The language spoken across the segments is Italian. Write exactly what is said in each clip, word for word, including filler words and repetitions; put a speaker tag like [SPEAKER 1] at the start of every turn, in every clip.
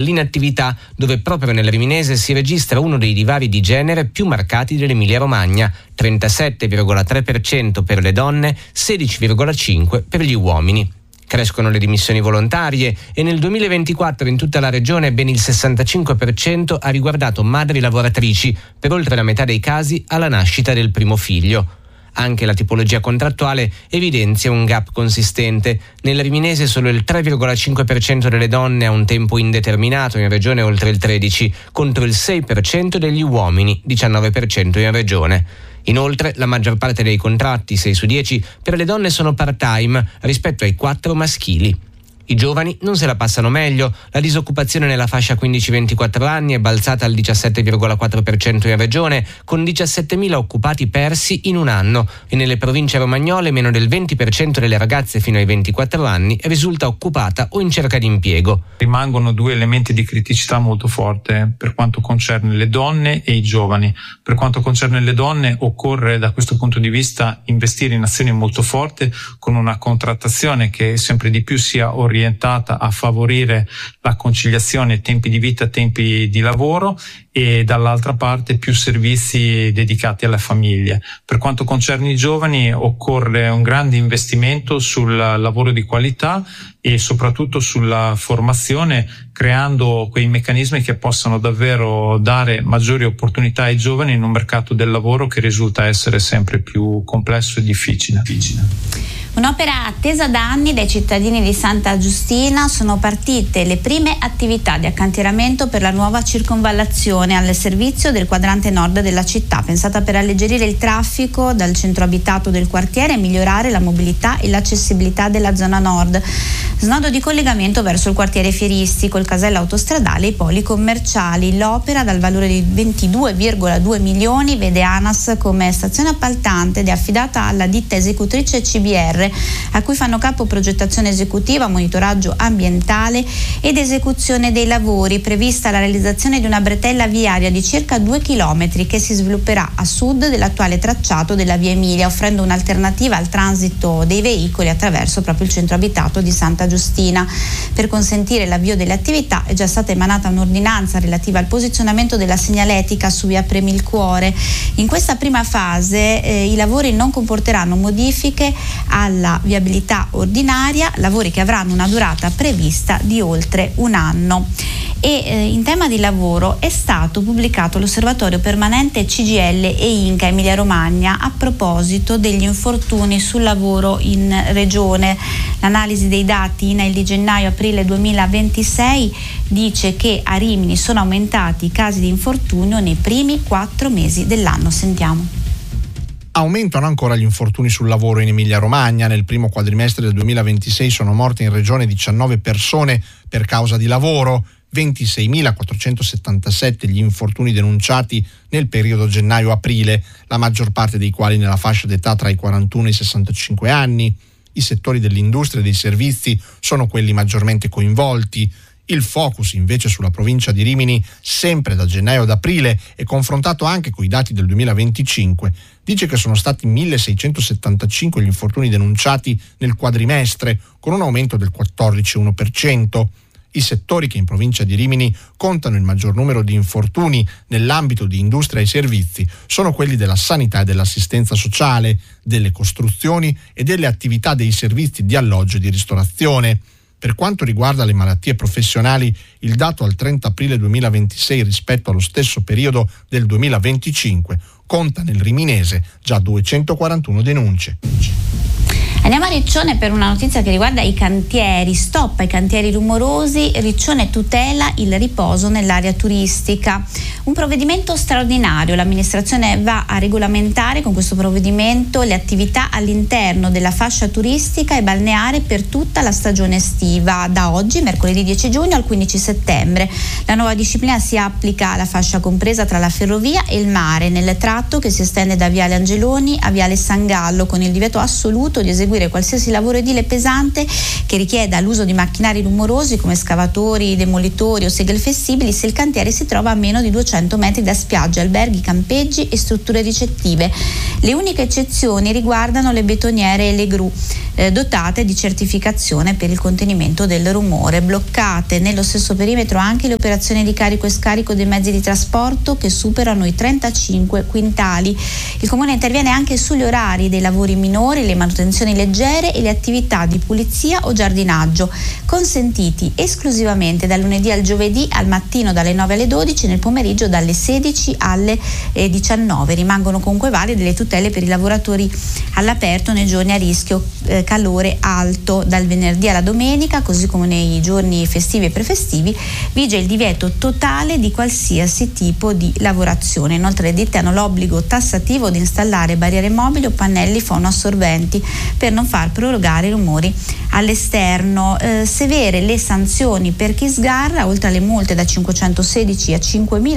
[SPEAKER 1] dell'inattività, dove proprio nel Riminese si registra uno dei divari di genere più marcati dell'Emilia-Romagna, trentasette virgola tre per cento per le donne, sedici virgola cinque per cento per gli uomini. Crescono le dimissioni volontarie e nel duemilaventiquattro in tutta la regione ben il sessantacinque per cento ha riguardato madri lavoratrici, per oltre la metà dei casi alla nascita del primo figlio. Anche la tipologia contrattuale evidenzia un gap consistente. Nel Riminese solo il tre virgola cinque per cento delle donne ha un tempo indeterminato, in regione oltre il tredici per cento, contro il sei per cento degli uomini, diciannove per cento in regione. Inoltre, la maggior parte dei contratti, sei su dieci, per le donne sono part-time rispetto ai quattro maschili. I giovani non se la passano meglio. La disoccupazione nella fascia quindici ventiquattro anni è balzata al diciassette virgola quattro per cento in regione, con diciassettemila occupati persi in un anno, e nelle province romagnole meno del venti per cento delle ragazze fino ai ventiquattro anni risulta occupata o in cerca di impiego.
[SPEAKER 2] Rimangono due elementi di criticità molto forte per quanto concerne le donne e i giovani. Per quanto concerne le donne, occorre da questo punto di vista investire in azioni molto forti, con una contrattazione che sempre di più sia orientata orientata a favorire la conciliazione tempi di vita, tempi di lavoro, e dall'altra parte più servizi dedicati alle famiglie. Per quanto concerne i giovani, occorre un grande investimento sul lavoro di qualità e soprattutto sulla formazione, creando quei meccanismi che possano davvero dare maggiori opportunità ai giovani in un mercato del lavoro che risulta essere sempre più complesso e difficile.
[SPEAKER 3] Un'opera attesa da anni dai cittadini di Santa Giustina. Sono partite le prime attività di accantieramento per la nuova circonvallazione al servizio del quadrante nord della città, pensata per alleggerire il traffico dal centro abitato del quartiere e migliorare la mobilità e l'accessibilità della zona nord. Snodo di collegamento verso il quartiere fieristico, il casello autostradale e i poli commerciali. L'opera, dal valore di ventidue virgola due milioni, vede ANAS come stazione appaltante ed è affidata alla ditta esecutrice C B R, a cui fanno capo progettazione esecutiva, monitoraggio ambientale ed esecuzione dei lavori. Prevista la realizzazione di una bretella viaria di circa due chilometri che si svilupperà a sud dell'attuale tracciato della via Emilia, offrendo un'alternativa al transito dei veicoli attraverso proprio il centro abitato di Santa Giustina. Per consentire l'avvio delle attività è già stata emanata un'ordinanza relativa al posizionamento della segnaletica su via Premilcuore. In questa prima fase eh, i lavori non comporteranno modifiche alla viabilità ordinaria, lavori che avranno una durata prevista di oltre un anno. E eh, in tema di lavoro è stato pubblicato l'osservatorio permanente C G I L e Inca Emilia Romagna a proposito degli infortuni sul lavoro in regione. L'analisi dei dati I N A I L di gennaio-aprile duemilaventisei dice che a Rimini sono aumentati i casi di infortunio nei primi quattro mesi dell'anno. Sentiamo.
[SPEAKER 4] Aumentano ancora gli infortuni sul lavoro in Emilia-Romagna. Nel primo quadrimestre del duemilaventisei sono morte in regione diciannove persone per causa di lavoro, ventiseimilaquattrocentosettantasette gli infortuni denunciati nel periodo gennaio-aprile, la maggior parte dei quali nella fascia d'età tra i quarantuno e i sessantacinque anni. I settori dell'industria e dei servizi sono quelli maggiormente coinvolti. Il focus invece sulla provincia di Rimini, sempre da gennaio ad aprile e confrontato anche con i dati del duemilaventicinque, dice che sono stati milleseicentosettantacinque gli infortuni denunciati nel quadrimestre, con un aumento del quattordici virgola uno per cento. I settori che in provincia di Rimini contano il maggior numero di infortuni nell'ambito di industria e servizi sono quelli della sanità e dell'assistenza sociale, delle costruzioni e delle attività dei servizi di alloggio e di ristorazione. Per quanto riguarda le malattie professionali, il dato al trenta aprile duemilaventisei rispetto allo stesso periodo del duemilaventicinque conta nel Riminese già duecentoquarantuno denunce.
[SPEAKER 3] Andiamo a Riccione per una notizia che riguarda i cantieri. Stop ai cantieri rumorosi, Riccione tutela il riposo nell'area turistica. Un provvedimento straordinario. L'amministrazione va a regolamentare con questo provvedimento le attività all'interno della fascia turistica e balneare per tutta la stagione estiva, da oggi, mercoledì dieci giugno, al quindici settembre. La nuova disciplina si applica alla fascia compresa tra la ferrovia e il mare, nel tratto che si estende da Viale Angeloni a Viale San Gallo, con il divieto assoluto di eseguire qualsiasi lavoro edile pesante che richieda l'uso di macchinari rumorosi come scavatori, demolitori o seghe flessibili se il cantiere si trova a meno di duecento cinquecento metri da spiagge, alberghi, campeggi e strutture ricettive. Le uniche eccezioni riguardano le betoniere e le gru, eh, dotate di certificazione per il contenimento del rumore. Bloccate nello stesso perimetro anche le operazioni di carico e scarico dei mezzi di trasporto che superano i trentacinque quintali. Il Comune interviene anche sugli orari dei lavori minori, le manutenzioni leggere e le attività di pulizia o giardinaggio, consentiti esclusivamente dal lunedì al giovedì al mattino dalle nove alle dodici, nel pomeriggio dalle sedici alle diciannove. Rimangono comunque valide le tutele per i lavoratori all'aperto nei giorni a rischio eh, calore alto. Dal venerdì alla domenica, così come nei giorni festivi e prefestivi, vige il divieto totale di qualsiasi tipo di lavorazione. Inoltre le ditte hanno l'obbligo tassativo di installare barriere mobili o pannelli fonoassorbenti per non far prorogare i rumori all'esterno. Eh, severe le sanzioni per chi sgarra, oltre alle multe da cinquecentosedici a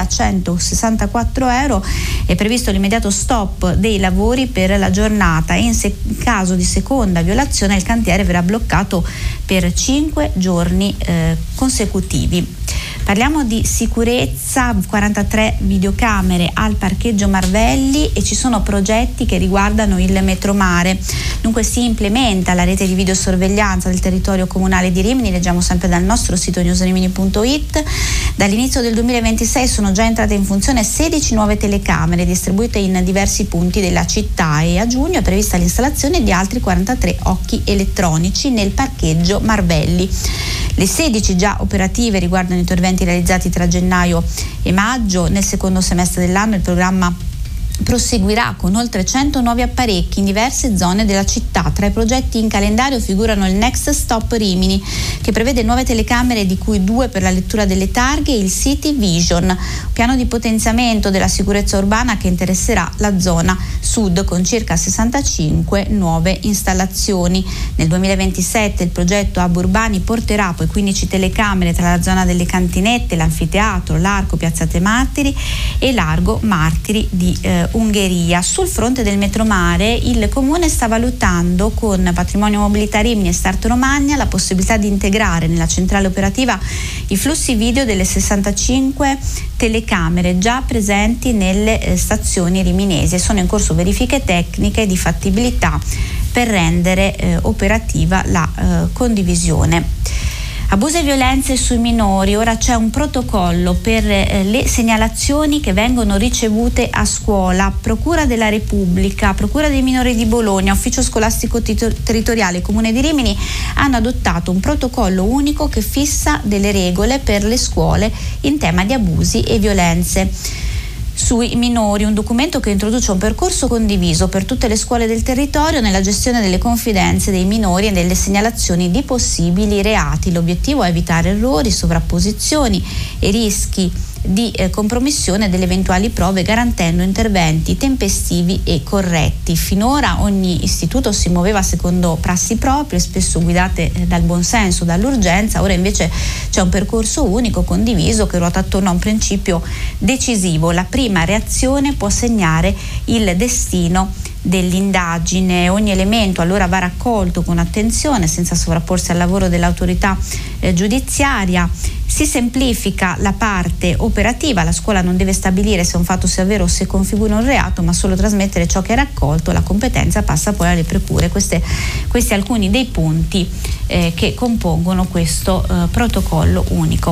[SPEAKER 3] cinquemilacentosessantaquattro euro, è previsto l'immediato stop dei lavori per la giornata e in se- caso di seconda violazione il cantiere verrà bloccato per cinque giorni eh, consecutivi. Parliamo di sicurezza, quarantatré videocamere al parcheggio Marvelli e ci sono progetti che riguardano il Metromare. Dunque si implementa la rete di videosorveglianza del territorio comunale di Rimini, leggiamo sempre dal nostro sito newsrimini punto it. Dall'inizio del duemilaventisei sono già entrate in funzione sedici nuove telecamere distribuite in diversi punti della città e a giugno è prevista l'installazione di altri quarantatré occhi elettronici nel parcheggio Marvelli. Le sedici già operative riguardano interventi realizzati tra gennaio e maggio. Nel secondo semestre dell'anno il programma proseguirà con oltre cento nuovi apparecchi in diverse zone della città. Tra i progetti in calendario figurano il Next Stop Rimini, che prevede nuove telecamere di cui due per la lettura delle targhe, e il City Vision, piano di potenziamento della sicurezza urbana che interesserà la zona sud con circa sessantacinque nuove installazioni. Nel duemilaventisette il progetto Hub Urbani porterà poi quindici telecamere tra la zona delle cantinette, l'anfiteatro, l'arco Piazzate Martiri e largo Martiri di eh, Ungheria. Sul fronte del Metromare il Comune sta valutando con Patrimonio Mobilità Rimini e Start Romagna la possibilità di integrare nella centrale operativa i flussi video delle sessantacinque telecamere già presenti nelle eh, stazioni riminesi. Sono in corso verifiche tecniche di fattibilità per rendere eh, operativa la eh, condivisione. Abusi e violenze sui minori, ora c'è un protocollo per eh, le segnalazioni che vengono ricevute a scuola. Procura della Repubblica, Procura dei minori di Bologna, Ufficio Scolastico Tito- Territoriale, Comune di Rimini hanno adottato un protocollo unico che fissa delle regole per le scuole in tema di abusi e violenze sui minori, un documento che introduce un percorso condiviso per tutte le scuole del territorio nella gestione delle confidenze dei minori e delle segnalazioni di possibili reati. L'obiettivo è evitare errori, sovrapposizioni e rischi di eh, compromissione delle eventuali prove, garantendo interventi tempestivi e corretti. Finora ogni istituto si muoveva secondo prassi proprie, spesso guidate eh, dal buonsenso, dall'urgenza. Ora invece c'è un percorso unico condiviso che ruota attorno a un principio decisivo: la prima reazione può segnare il destino dell'indagine. Ogni elemento allora va raccolto con attenzione senza sovrapporsi al lavoro dell'autorità eh, giudiziaria. Si semplifica la parte operativa, la scuola non deve stabilire se un fatto sia vero o se configura un reato, ma solo trasmettere ciò che è raccolto. La competenza passa poi alle procure. Queste, questi alcuni dei punti eh, che compongono questo eh, protocollo unico.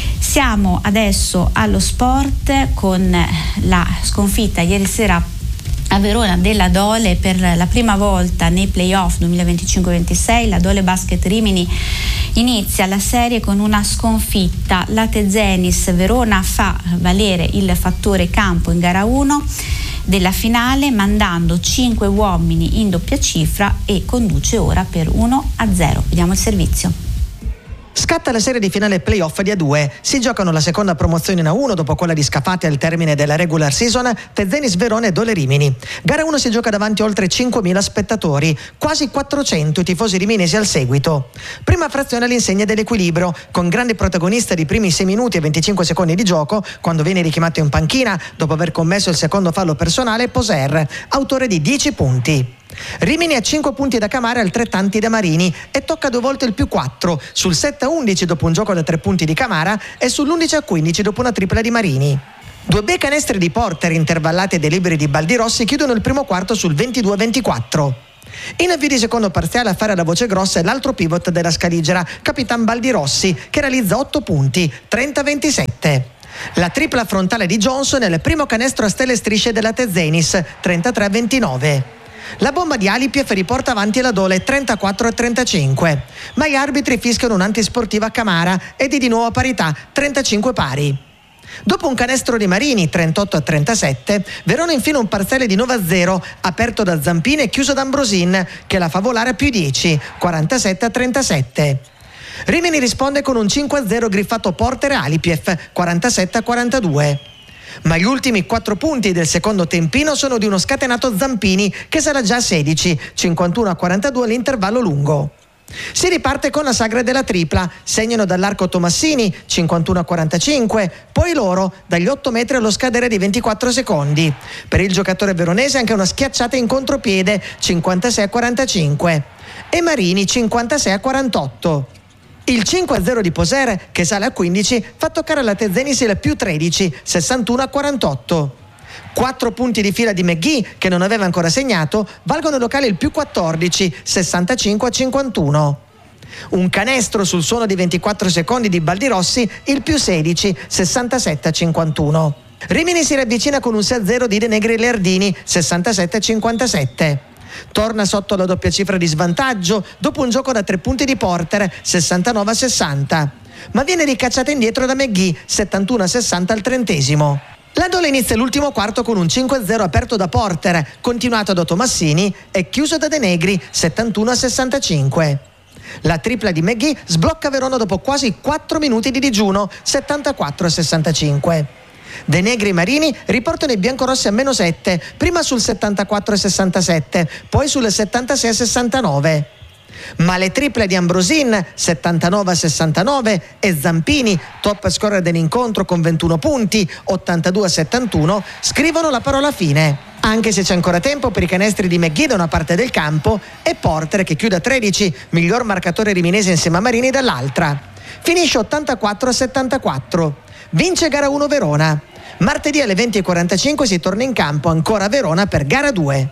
[SPEAKER 3] Siamo adesso allo sport con la sconfitta ieri sera a Verona della Dole per la prima volta nei playoff duemilaventicinque ventisei. La Dole Basket Rimini inizia la serie con una sconfitta. La Tezenis Verona fa valere il fattore campo in gara uno della finale, mandando cinque uomini in doppia cifra, e conduce ora per uno a zero. Vediamo il servizio.
[SPEAKER 5] Scatta la serie di finale playoff di A due. Si giocano la seconda promozione in A uno dopo quella di Scafati al termine della regular season, Tezenis Verona e Dole Rimini. Gara uno si gioca davanti a oltre cinquemila spettatori, quasi quattrocento i tifosi riminesi al seguito. Prima frazione all'insegna dell'equilibrio, con grande protagonista di primi sei minuti e venticinque secondi di gioco, quando viene richiamato in panchina dopo aver commesso il secondo fallo personale, Poser, autore di dieci punti. Rimini ha cinque punti da Camara e altrettanti da Marini, e tocca due volte il più quattro, sul sette a undici dopo un gioco da tre punti di Camara e sull'undici a quindici dopo una tripla di Marini. Due bei canestri di Porter intervallati dai liberi di Baldirossi chiudono il primo quarto sul ventidue a ventiquattro. In avvio di secondo parziale a fare la voce grossa è l'altro pivot della Scaligera, Capitan Baldirossi, che realizza otto punti, trenta a ventisette. La tripla frontale di Johnson è il primo canestro a stelle e strisce della Tezenis, trentatré a ventinove. La bomba di Alipiev riporta avanti la Dole trentaquattro a trentacinque, ma gli arbitri fischiano un'antisportiva a Camara ed è di nuovo a parità, trentacinque pari. Dopo un canestro di Marini, trentotto a trentasette, Verona infine un parziale di nove a zero, aperto da Zampini e chiuso da Ambrosin, che la fa volare a più dieci, quarantasette a trentasette. Rimini risponde con un cinque a zero griffato Porter e Alipiev, quarantasette a quarantadue. Ma gli ultimi quattro punti del secondo tempino sono di uno scatenato Zampini, che sarà già a sedici, cinquantuno a quarantadue all'intervallo lungo. Si riparte con la sagra della tripla, segnano dall'arco Tomassini, cinquantuno a quarantacinque, poi loro dagli otto metri allo scadere di ventiquattro secondi. Per il giocatore veronese anche una schiacciata in contropiede, cinquantasei a quarantacinque, e Marini cinquantasei a quarantotto. Il cinque a zero di Poser, che sale a quindici, fa toccare alla Tezenis il più tredici, sessantuno a quarantotto. Quattro punti di fila di McGee, che non aveva ancora segnato, valgono locale il più quattordici, sessantacinque a cinquantuno. Un canestro sul suono di ventiquattro secondi di Baldirossi, il più sedici, sessantasette a cinquantuno. Rimini si ravvicina con un sei a zero di De Negri e Leardini, sessantasette a cinquantasette. Torna sotto la doppia cifra di svantaggio dopo un gioco da tre punti di Porter, sessantanove a sessanta, ma viene ricacciata indietro da McGee, settantuno a sessanta al trentesimo. La Dole inizia l'ultimo quarto con un cinque a zero aperto da Porter, continuato da Tomassini e chiuso da De Negri, settantuno a sessantacinque. La tripla di McGee sblocca Verona dopo quasi quattro minuti di digiuno, settantaquattro a sessantacinque. De Negri e Marini riportano i biancorossi a meno sette, prima sul settantaquattro a sessantasette, poi sul settantasei a sessantanove. Ma le triple di Ambrosin, settantanove a sessantanove, e Zampini, top scorer dell'incontro con ventuno punti, ottantadue a settantuno, scrivono la parola fine. Anche se c'è ancora tempo per i canestri di McGee da una parte del campo e Porter, che chiude a tredici, miglior marcatore riminese insieme a Marini, dall'altra. Finisce ottantaquattro a settantaquattro. Vince gara uno Verona. Martedì alle venti e quarantacinque si torna in campo ancora a Verona per gara due.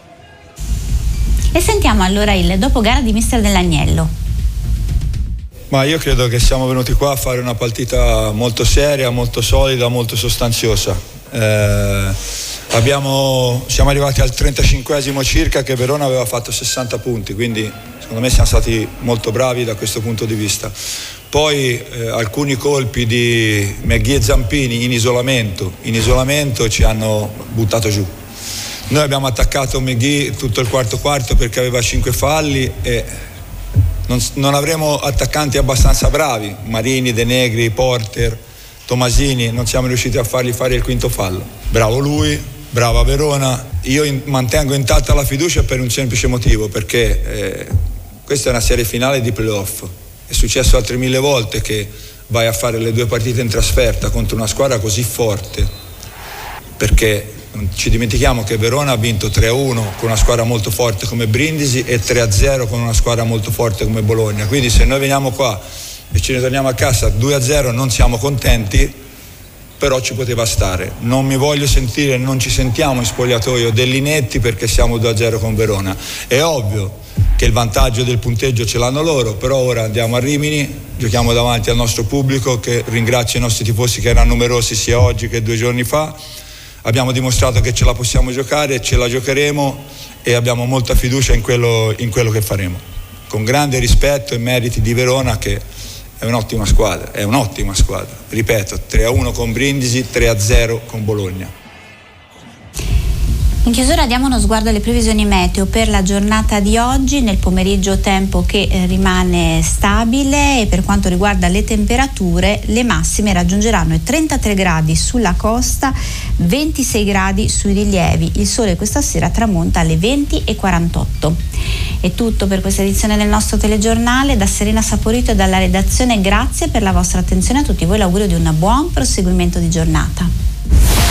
[SPEAKER 3] E sentiamo allora il dopogara di mister Dell'Agnello.
[SPEAKER 6] Ma io credo che siamo venuti qua a fare una partita molto seria, molto solida, molto sostanziosa. Eh, abbiamo, siamo arrivati al trentacinquesimo circa, che Verona aveva fatto sessanta punti, quindi secondo me siamo stati molto bravi da questo punto di vista. Poi eh, alcuni colpi di McGee e Zampini in isolamento, in isolamento ci hanno buttato giù. Noi abbiamo attaccato McGee tutto il quarto quarto perché aveva cinque falli e non, non avremo attaccanti abbastanza bravi, Marini, De Negri, Porter, Tomasini, non siamo riusciti a fargli fare il quinto fallo. Bravo lui, brava Verona. Io in, mantengo intatta la fiducia per un semplice motivo, perché eh, questa è una serie finale di playoff. È successo altre mille volte che vai a fare le due partite in trasferta contro una squadra così forte, perché non ci dimentichiamo che Verona ha vinto tre a uno con una squadra molto forte come Brindisi e tre a zero con una squadra molto forte come Bologna. Quindi se noi veniamo qua e ci ritorniamo a casa due a zero non siamo contenti, però ci poteva stare. Non mi voglio sentire, non ci sentiamo in spogliatoio dell'inetti perché siamo due a zero con Verona. È ovvio che il vantaggio del punteggio ce l'hanno loro, però ora andiamo a Rimini, giochiamo davanti al nostro pubblico, che ringrazio i nostri tifosi che erano numerosi sia oggi che due giorni fa. Abbiamo dimostrato che ce la possiamo giocare, ce la giocheremo e abbiamo molta fiducia in quello, in quello che faremo, con grande rispetto e meriti di Verona, che è un'ottima squadra, è un'ottima squadra, ripeto, tre a uno con Brindisi, tre a zero con Bologna.
[SPEAKER 3] In chiusura diamo uno sguardo alle previsioni meteo per la giornata di oggi. Nel pomeriggio tempo che eh, rimane stabile, e per quanto riguarda le temperature, le massime raggiungeranno i trentatré gradi sulla costa, ventisei gradi sui rilievi. Il sole questa sera tramonta alle venti e quarantotto. È tutto per questa edizione del nostro telegiornale. Da Serena Saporito e dalla redazione, grazie per la vostra attenzione. A tutti voi l'augurio di un buon proseguimento di giornata.